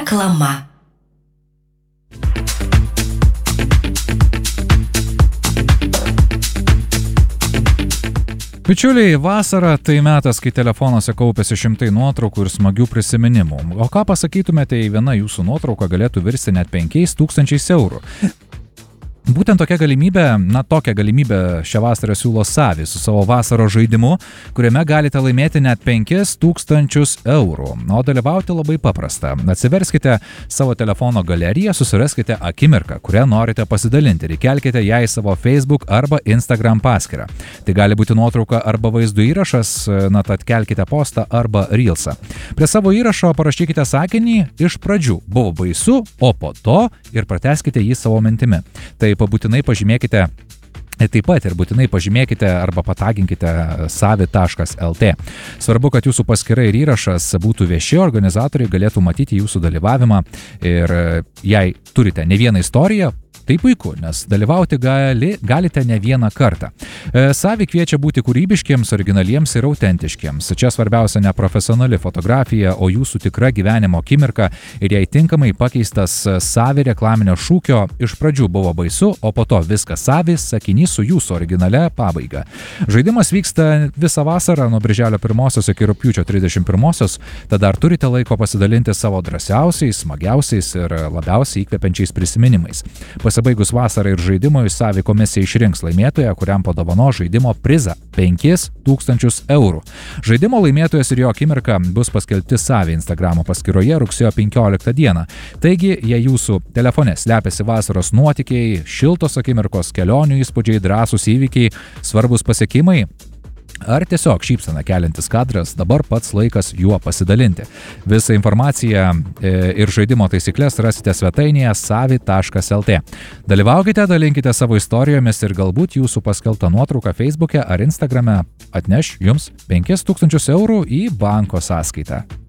Reklama. Bičiuliai, vasara tai metas, kai telefonuose kaupiasi šimtai nuotraukų ir smagių prisiminimų. O ką pasakytumėte, jei viena jūsų nuotrauka galėtų virsti net 5,000 eurų? Būtent tokią galimybę šią vasarą siūlo Savi su savo vasaros žaidimu, kuriame galite laimėti net 5,000 eurų. O dalyvauti labai paprasta. Atsiverskite savo telefono galeriją, susiraskite akimirką, kurią norite pasidalinti ir įkelkite ją į savo Facebook arba Instagram paskyrą. Tai gali būti nuotrauka arba vaizdo įrašas, tad kelkite postą arba reelsą. Prie savo įrašo parašykite sakinį iš pradžių buvo baisu, o po to ir pratęskite jį savo mintimi. Tai būtinai pažymėkite, būtinai pažymėkite arba pataginkite savi.lt. Svarbu, kad jūsų paskyra ir įrašas būtų vieši, organizatoriai galėtų matyti jūsų dalyvavimą ir jei turite ne vieną istoriją, tai puiku, nes dalyvauti galite ne vieną kartą. Savi kviečia būti kūrybiškiems, originaliems ir autentiškiems. Čia svarbiausia ne profesionali fotografija, o jūsų tikra gyvenimo akimirka ir jei tinkamai pakeistas Savi reklaminio šūkio iš pradžių buvo baisu, o po to viskas Savi, sakinys su jūsų originale pabaiga. Žaidimas vyksta visą vasarą nuo birželio 1 iki rugpjūčio 31, tad dar turite laiko pasidalinti savo drąsiausiais, smagiausiais ir labiausiai įkvepiančiais prisiminimais. Pasibaigus vasarą ir žaidimui, Savi komisija išrinks laimėtoją, kuriam padovano žaidimo prizą 5,000 eurų. Žaidimo laimėtojas ir jo akimirka bus paskelbti Savi Instagramo paskyroje rugsėjo 15 dieną. Taigi, jei jūsų telefone slepiasi vasaros nuotykiai, šiltos akimirkos, kelionių įspūdžiai, drąsūs įvykiai, svarbus pasiekimai, ar tiesiog šypseną keliantis kadras, dabar pats laikas juo pasidalinti. Visą informaciją ir žaidimo taisyklės rasite svetainėje savi.lt. Dalyvaukite, dalinkite savo istorijomis ir galbūt jūsų paskelbta nuotrauka Facebook'e ar Instagram'e atneš jums 5,000 eurų į banko sąskaitą.